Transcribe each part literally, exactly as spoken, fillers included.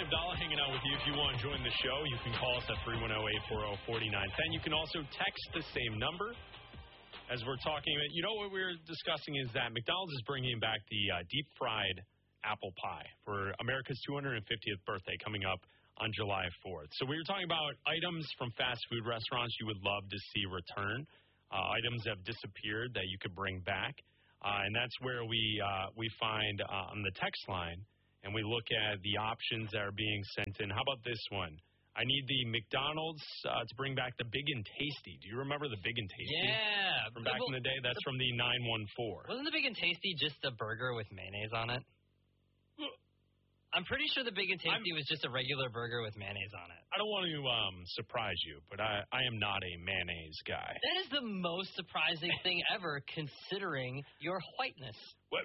Abdallah hanging out with you. If you want to join the show, you can call us at three one zero, eight four zero, four nine one zero. You can also text the same number. As we're talking about, you know what we're discussing is that McDonald's is bringing back the uh, deep-fried apple pie for America's two hundred fiftieth birthday coming up on July fourth. So we were talking about items from fast food restaurants you would love to see return, uh, items that have disappeared that you could bring back. Uh, and that's where we uh, we find uh, on the text line, and we look at the options that are being sent in. How about this one? I need the McDonald's uh, to bring back the Big and Tasty. Do you remember the Big and Tasty? Yeah. From back well, in the day? That's the, from the nine one four. Wasn't the Big and Tasty just a burger with mayonnaise on it? I'm pretty sure the Big and Tasty I'm, was just a regular burger with mayonnaise on it. I don't want to um, surprise you, but I, I am not a mayonnaise guy. That is the most surprising thing ever, considering your whiteness. What?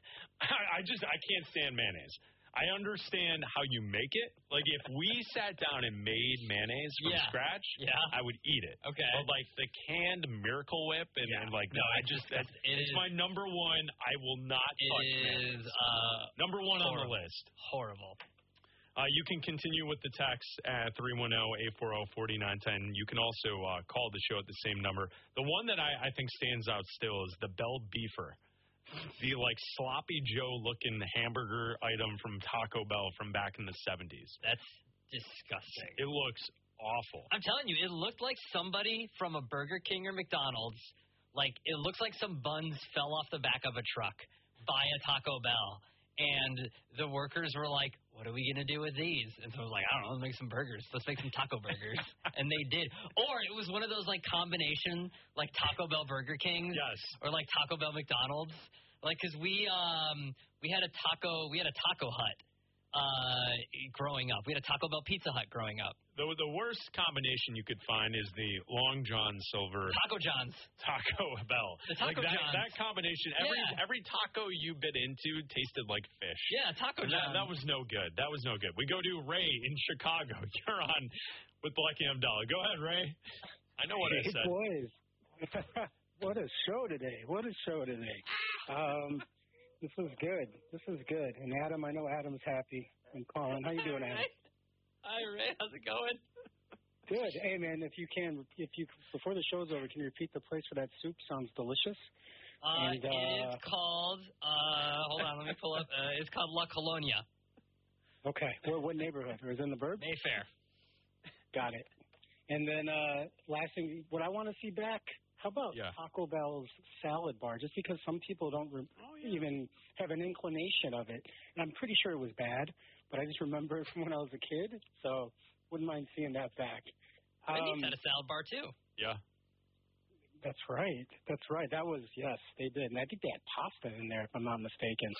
I just I can't stand mayonnaise. I understand how you make it. Like, if we sat down and made mayonnaise from yeah. scratch, yeah. I would eat it. Okay. But, like, the canned Miracle Whip and, yeah. and like, no, I just, that's, it it's is, my number one. I will not touch it mayonnaise. is, uh, number one horrible. on the list. Horrible. Uh, you can continue with the text at three one zero, eight four zero, four nine one zero. You can also uh, call the show at the same number. The one that I, I think stands out still is the Bell Beefer. The, like, sloppy Joe-looking hamburger item from Taco Bell from back in the seventies. That's disgusting. It looks awful. I'm telling you, it looked like somebody from a Burger King or McDonald's, like, it looks like some buns fell off the back of a truck by a Taco Bell. And the workers were like, what are we going to do with these? And so I was like, I don't know, let's make some burgers. Let's make some taco burgers. And they did. Or it was one of those, like, combination, like, Taco Bell Burger Kings. Yes. Or, like, Taco Bell McDonald's. Like, because we, um, we had a taco, we had a Taco Hut uh, growing up. We had a Taco Bell Pizza Hut growing up. The, the worst combination you could find is the Long John Silver. Taco John's. Taco Bell. The Taco like that, John's. That combination, every yeah. every taco you bit into tasted like fish. Yeah, Taco John's. That, that was no good. That was no good. We go to Ray in Chicago. You're on with Black and Abdallah. Go ahead, Ray. I know what hey, I said. boys. What a show today. What a show today. Um, this is good. This is good. And Adam, I know Adam's happy. I'm calling. How you doing, Adam? Hi, Ray. How's it going? Good. Hey, man, if you can, if you before the show's over, can you repeat the place for that soup? Sounds delicious. Uh, and, uh, it is called, uh, hold on, let me pull up. Uh, it's called La Colonia. Okay. What, what neighborhood? Or is it in the Burbs? Mayfair. Got it. And then uh, last thing, what I want to see back, how about yeah. Taco Bell's salad bar? Just because some people don't re- oh, yeah. even have an inclination of it. And I'm pretty sure it was bad, but I just remember it from when I was a kid, so wouldn't mind seeing that back. Um, um, had a salad bar, too. Yeah. That's right. That's right. That was, yes, they did. And I think they had pasta in there, if I'm not mistaken.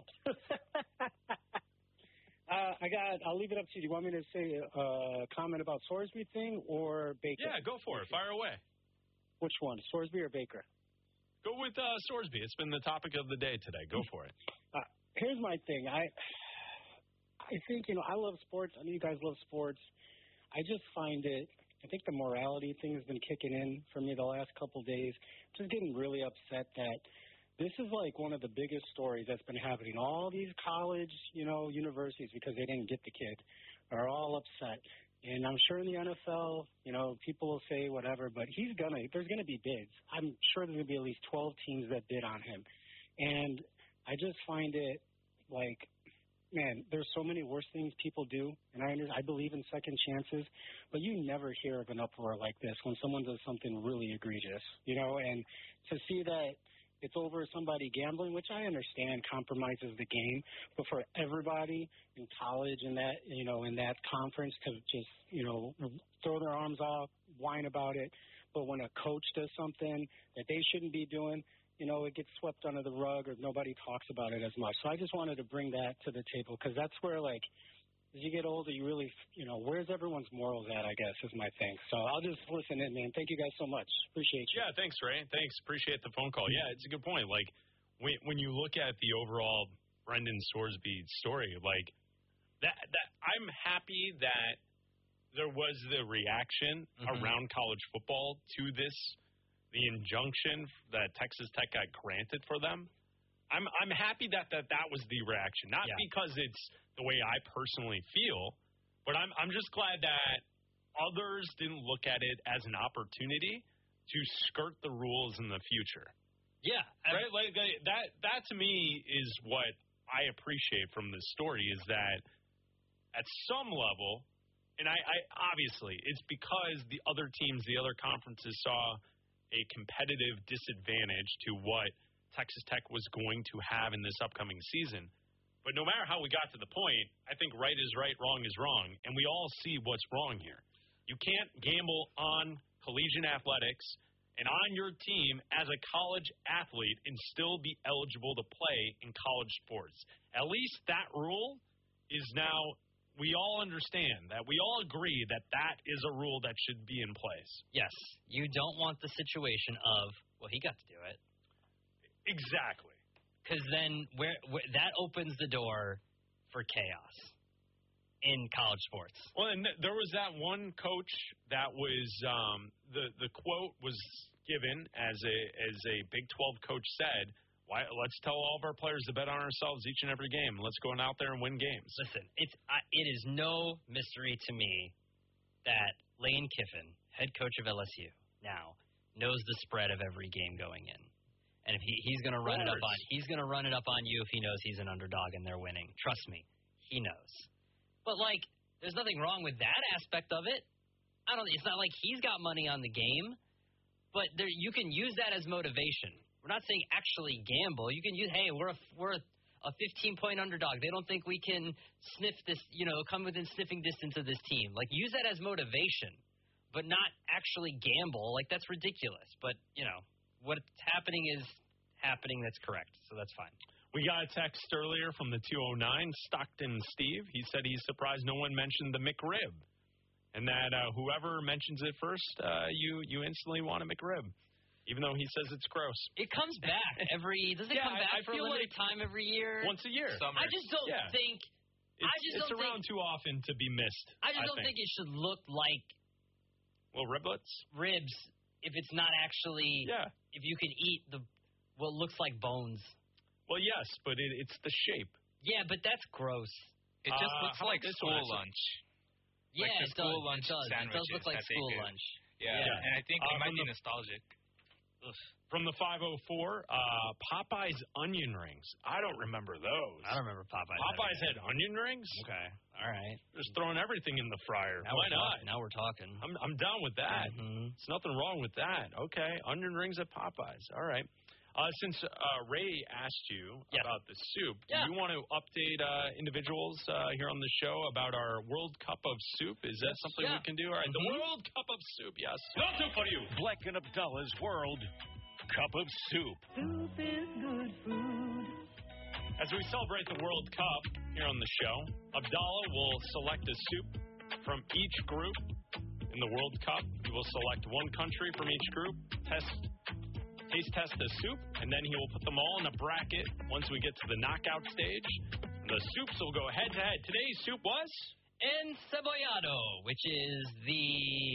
uh, I got, I'll leave it up to you. Do you want me to say a comment about Sorsby thing or Baker? Yeah, go for it. Fire away. Which one, Sorsby or Baker? Go with uh, Sorsby. It's been the topic of the day today. Go for it. Uh, here's my thing. I I think, you know, I love sports. I know you guys love sports. I just find it, I think the morality thing has been kicking in for me the last couple of days. Just getting really upset that this is like one of the biggest stories that's been happening. All these college, you know, universities, because they didn't get the kid, are all upset. And I'm sure in the N F L, you know, people will say whatever, but he's going to, there's going to be bids. I'm sure there's going to be at least twelve teams that bid on him. And I just find it like, man, there's so many worse things people do, and I under, I believe in second chances, but you never hear of an uproar like this when someone does something really egregious, you know, and to see that it's over somebody gambling, which I understand compromises the game, but for everybody in college and that, you know, in that conference to just, you know, throw their arms off, whine about it, but when a coach does something that they shouldn't be doing, you know, it gets swept under the rug or nobody talks about it as much. So I just wanted to bring that to the table because that's where, like, as you get older, you really, you know, where's everyone's morals at, I guess, is my thing. So I'll just listen in, man. Thank you guys so much. Appreciate you. Yeah, thanks, Ray. Thanks. Appreciate the phone call. Yeah, it's a good point. Like, when, when you look at the overall Brendan Sorsby story, like, that, that I'm happy that there was the reaction mm-hmm. around college football to this, the injunction that Texas Tech got granted for them. I'm I'm happy that that, that was the reaction. Not Yeah. because it's the way I personally feel, but I'm I'm just glad that others didn't look at it as an opportunity to skirt the rules in the future. Yeah. Right? Like that that to me is what I appreciate from this story is that at some level, and I, I obviously it's because the other teams, the other conferences saw a competitive disadvantage to what Texas Tech was going to have in this upcoming season. But no matter how we got to the point, I think right is right, wrong is wrong, and we all see what's wrong here. You can't gamble on collegiate athletics and on your team as a college athlete and still be eligible to play in college sports. At least that rule is now, we all understand that. We all agree that that is a rule that should be in place. Yes. You don't want the situation of, well, he got to do it. Exactly. Because then where, where that opens the door for chaos in college sports. Well, and th- there was that one coach that was um, the the quote was given as a as a Big twelve coach said, "Why? Let's tell all of our players to bet on ourselves each and every game. Let's go out there and win games." Listen, it's I, it is no mystery to me that Lane Kiffin, head coach of L S U, now knows the spread of every game going in. And if he, he's going to run it up on he's going to run it up on you if he knows he's an underdog and they're winning. Trust me, he knows. But like, there's nothing wrong with that aspect of it. I don't. It's not like he's got money on the game, but there, you can use that as motivation. We're not saying actually gamble. You can use, hey, we're a, we're a fifteen point underdog. They don't think we can sniff this, you know, come within sniffing distance of this team. Like, use that as motivation, but not actually gamble. Like, that's ridiculous. But you know. What's happening is happening. That's correct. So that's fine. We got a text earlier from the two oh nine, Stockton Steve. He said he's surprised no one mentioned the McRib, and that uh, whoever mentions it first, uh, you you instantly want a McRib, even though he says it's gross. It comes back every. Does it yeah, come back I, I for a feel limited like time every year? Once a year. Summer. I just don't yeah. think. It's, I just it's don't around think, too often to be missed. I just I don't think. think it should look like little riblets, ribs. If it's not actually, yeah. If you can eat the what looks like bones. Well, yes, but it, it's the shape. Yeah, but that's gross. It just uh, looks like school lunch. Yeah, like it school does. lunch it does. It does look like school lunch. Yeah, yeah, and I think uh, it might be the, nostalgic. Ugh. From the five oh four, uh, Popeye's onion rings. I don't remember those. I don't remember Popeye's. Popeye's had onion rings? Okay. All right. Just throwing everything in the fryer. Now Why we're not? Talking. Now we're talking. I'm I'm down with that. Mm-hmm. There's nothing wrong with that. Okay. Onion rings at Popeye's. All right. Uh, since uh, Ray asked you yeah. about the soup, yeah. do you want to update uh, individuals uh, here on the show about our World Cup of Soup? Is that something yeah. we can do? All right. Mm-hmm. The World Cup of Soup, yes. No soup for you. Bleck and Abdullah's World Cup of Soup. Soup is good food. As we celebrate the World Cup here on the show, Abdallah will select a soup from each group in the World Cup. He will select one country from each group, test, taste test the soup, and then he will put them all in a bracket once we get to the knockout stage. And the soups will go head to head. Today's soup was encebollado, which is the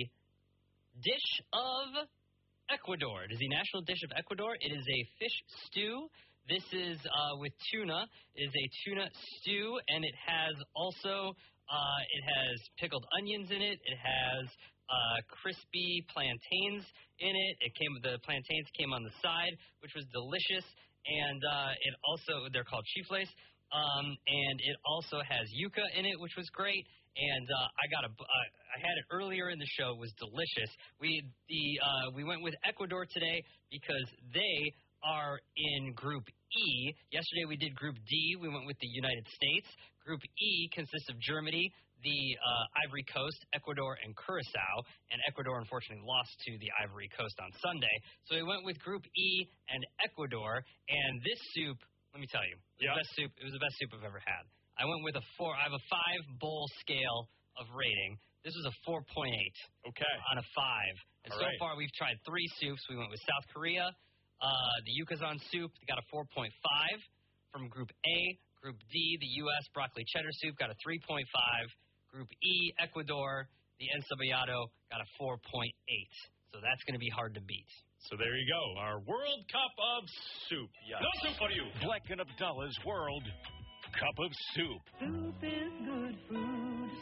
dish of Ecuador. It is the national dish of Ecuador. It is a fish stew. This is uh, with tuna. It is a tuna stew, and it has also uh, it has pickled onions in it. It has uh, crispy plantains in it. It came the plantains came on the side, which was delicious, and uh, it also they're called chifles. Um, and it also has yuca in it, which was great. And uh, I got a, uh, I had it earlier in the show. It was delicious. We the uh, we went with Ecuador today because they are in Group E. Yesterday we did Group D. We went with the United States. Group E consists of Germany, the uh, Ivory Coast, Ecuador, and Curacao. And Ecuador, unfortunately, lost to the Ivory Coast on Sunday. So we went with Group E and Ecuador. And this soup, let me tell you, it was yeah. the best soup. It was the best soup I've ever had. I went with a four. I have a five bowl scale of rating. This was a four point eight. Okay. On a five. And All so right. far we've tried three soups. We went with South Korea. Uh, the Yucatan soup got a four point five from Group A. Group D, the U S broccoli cheddar soup got a three point five. Group E, Ecuador, the encebollado got a four point eight. So that's going to be hard to beat. So there you go. Our World Cup of Soup. Yes. No soup for you. Fleck and Abdullah's World Cup of Soup. Soup is good food.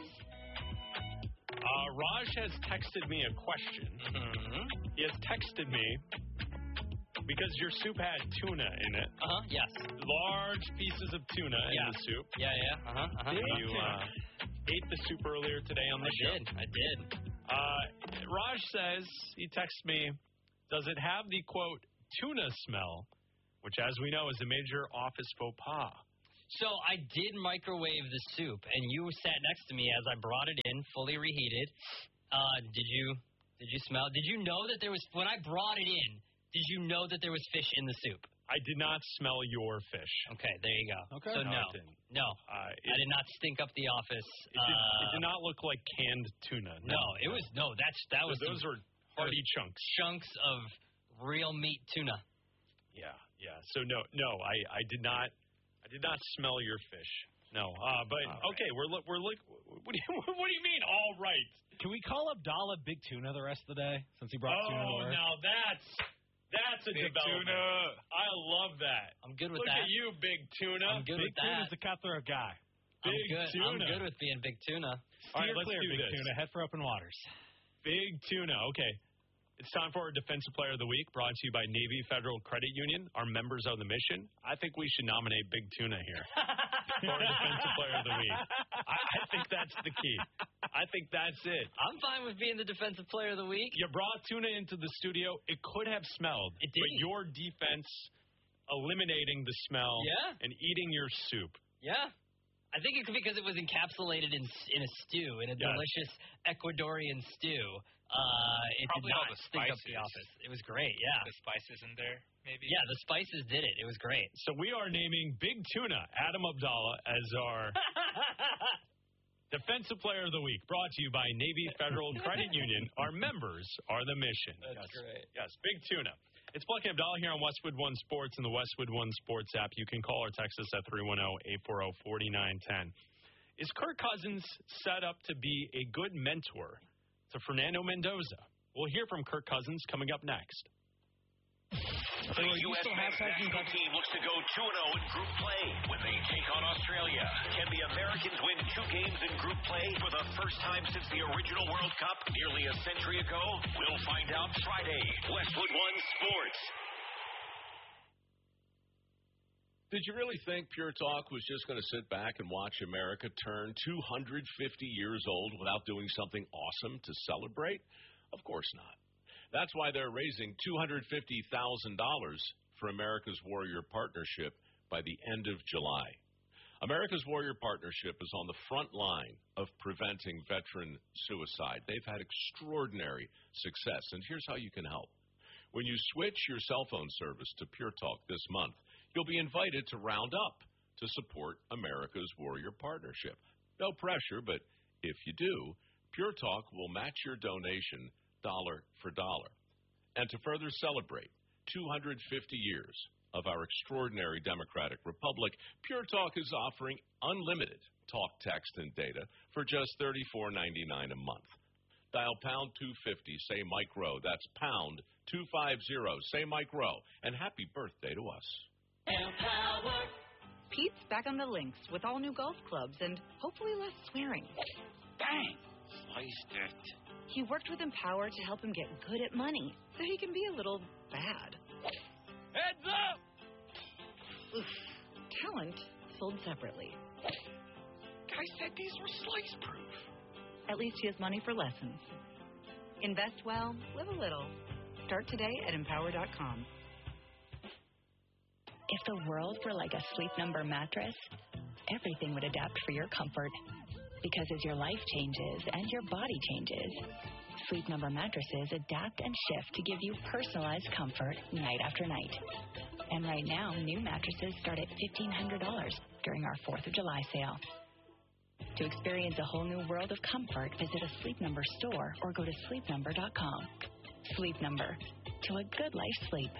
Uh, Raj has texted me a question. Mm-hmm. He has texted me because your soup had tuna in it. Uh-huh, yes. Large pieces of tuna Yeah. in the soup. Yeah, yeah. Uh-huh, uh-huh. You uh, ate the soup earlier today on the I show. did. I did. Uh, Raj says, he texts me, does it have the, quote, tuna smell, which, as we know, is a major office faux pas? So I did microwave the soup, and you sat next to me as I brought it in, fully reheated. Uh, did you did you smell? Did you know that there was, when I brought it in, did you know that there was fish in the soup? I did not smell your fish. Okay, there you go. Okay. So No, no, it didn't. no, Uh, it, I did not stink up the office. it, did, uh, it did not look like canned tuna. No, it was no. That's that was Those some were hearty chunks. chunks of real meat tuna. Yeah, yeah. So no, no, I, I did not, I did not smell your fish. No, uh, but All okay, we're look, we're look. What do you, what do you mean? All right. Can we call Abdallah Big Tuna the rest of the day since he brought tuna to Oh, work? now that's that's a Big development. tuna. I love that. I'm good with Look that. at you, big tuna. I'm good Big with that. Tuna's the cutthroat guy. I'm Big good. tuna. I'm good with being big tuna. All right, Steer let's clear, do Big this. Tuna. Head for open waters. Big tuna. Okay. It's time for our Defensive Player of the Week, brought to you by Navy Federal Credit Union. Our members of the mission. I think we should nominate Big Tuna here for our Defensive Player of the Week. I, I think that's the key. I think that's it. I'm fine with being the defensive player of the week. You brought tuna into the studio. It could have smelled. It But didn't. your defense eliminating the smell Yeah. and eating your soup. Yeah. I think it's because it was encapsulated in in a stew, in a Yes. delicious Ecuadorian stew. Uh, it Probably did all not the stink up the spices. office. It was great, yeah. The spices in there, maybe? Yeah, the spices did it. It was great. So we are naming Big Tuna, Adam Abdallah, as our Defensive Player of the Week, brought to you by Navy Federal Credit Union. Our members are the mission. That's yes. great. Yes, Big Tuna. It's Pluck and Abdallah here on Westwood One Sports and the Westwood One Sports app. You can call or text us at three one zero, eight four zero, four nine one zero. Is Kirk Cousins set up to be a good mentor to Fernando Mendoza? We'll hear from Kirk Cousins coming up next. The U S men's national team looks to go two and oh in group play when they take on Australia. Can the Americans win two games in group play for the first time since the original World Cup nearly a century ago? We'll find out Friday. Westwood One Sports. Did you really think Pure Talk was just going to sit back and watch America turn two hundred fifty years old without doing something awesome to celebrate? Of course not. That's why they're raising two hundred fifty thousand dollars for America's Warrior Partnership by the end of July. America's Warrior Partnership is on the front line of preventing veteran suicide. They've had extraordinary success, and here's how you can help. When you switch your cell phone service to Pure Talk this month, you'll be invited to round up to support America's Warrior Partnership. No pressure, but if you do, Pure Talk will match your donation dollar for dollar. And to further celebrate two hundred fifty years of our extraordinary democratic republic, Pure Talk is offering unlimited talk, text, and data for just thirty-four ninety-nine a month. Dial pound two fifty, say Mike Rowe. That's pound two fifty, say Mike Rowe. And happy birthday to us. Pete's back on the links with all new golf clubs and hopefully less swearing. Bang! Sliced it. He worked with Empower to help him get good at money so he can be a little bad. Heads up! Oof. Talent sold separately. I said these were slice-proof. At least he has money for lessons. Invest well, live a little. Start today at empower dot com. If the world were like a Sleep Number mattress, everything would adapt for your comfort. Because as your life changes and your body changes, Sleep Number mattresses adapt and shift to give you personalized comfort night after night. And right now, new mattresses start at fifteen hundred dollars during our fourth of July sale. To experience a whole new world of comfort, visit a Sleep Number store or go to sleep number dot com. Sleep Number. To a good life sleep.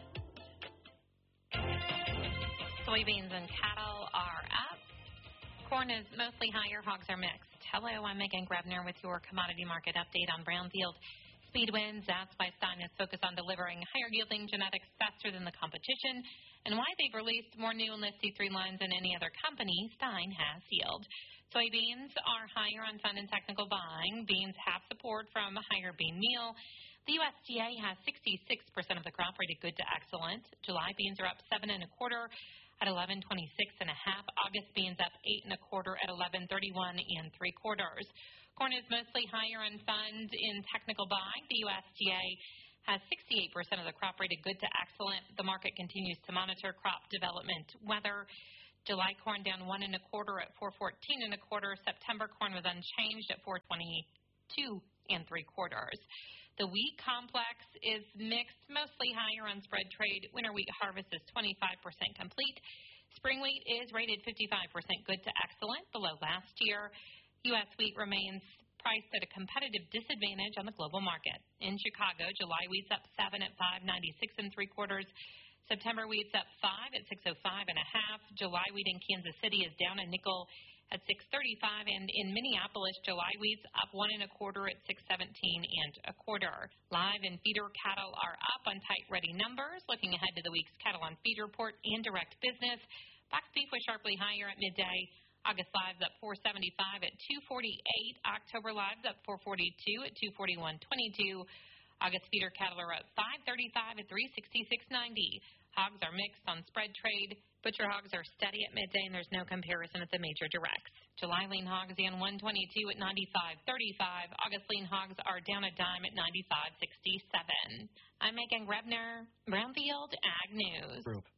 Soybeans and cattle are up. Corn is mostly higher. Hogs are mixed. Hello, I'm Megan Grebner with your commodity market update on Brownfield. Speed wins. That's why Stein is focused on delivering higher-yielding genetics faster than the competition, and why they've released more new Enlist C three lines than any other company. Stein has yield. Soybeans are higher on fund and technical buying. Beans have support from higher bean meal. The U S D A has sixty-six percent of the crop rated good to excellent. July beans are up seven and a quarter at eleven twenty-six and a half. August beans up eight and a quarter at eleven thirty-one and three quarters. Corn is mostly higher on fund in technical buying. The U S D A has sixty-eight percent of the crop rated good to excellent. The market continues to monitor crop development weather. July corn down one and a quarter at four fourteen and a quarter. September corn was unchanged at four twenty-two and three quarters. The wheat complex is mixed, mostly higher on spread trade. Winter wheat harvest is twenty-five percent complete. Spring wheat is rated fifty-five percent good to excellent, below last year. U S wheat remains priced at a competitive disadvantage on the global market. In Chicago, July wheat's up seven at five ninety-six and three quarters. September wheat's up five at six oh five and a half. July wheat in Kansas City is down a nickel at six thirty-five, and in Minneapolis, July wheat's up one and a quarter at six seventeen and a quarter. Live and feeder cattle are up on tight ready numbers. Looking ahead to the week's cattle on feed report and direct business, box beef was sharply higher at midday. August live's up four seventy-five at two forty-eight. October live's up four forty-two at two forty-one twenty-two. August feeder cattle are up five thirty-five at three sixty-six ninety. Hogs are mixed on spread trade. Butcher hogs are steady at midday, and there's no comparison at the major directs. July lean hogs down one twenty-two at ninety-five thirty-five. August lean hogs are down a dime at ninety-five sixty-seven. I'm Megan Rebner, Brownfield Ag News. Group.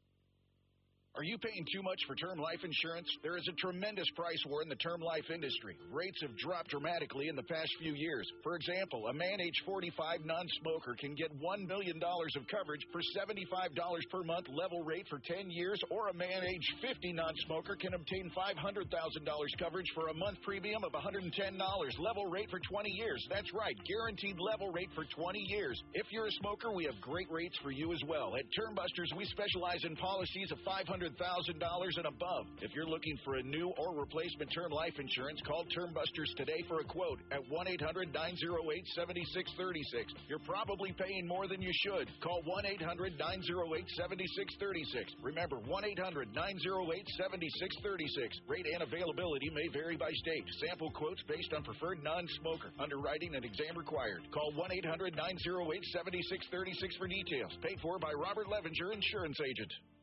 Are you paying too much for term life insurance? There is a tremendous price war in the term life industry. Rates have dropped dramatically in the past few years. For example, a man age forty-five non-smoker can get one million dollars of coverage for seventy-five dollars per month level rate for ten years, or a man age fifty non-smoker can obtain five hundred thousand dollars coverage for a month premium of one hundred ten dollars level rate for twenty years. That's right, guaranteed level rate for twenty years. If you're a smoker, we have great rates for you as well. At Term Busters, we specialize in policies of five hundred thousand dollars and above. If you're looking for a new or replacement term life insurance, call Term Busters today for a quote at one eight hundred nine oh eight seven six three six. You're probably paying more than you should. Call one eight hundred nine oh eight seven six three six. Remember, one eight hundred nine oh eight seven six three six. Rate and availability may vary by state. Sample quotes based on preferred non-smoker. Underwriting and exam required. Call one eight hundred nine oh eight seven six three six for details. Paid for by Robert Levinger, Insurance Agent.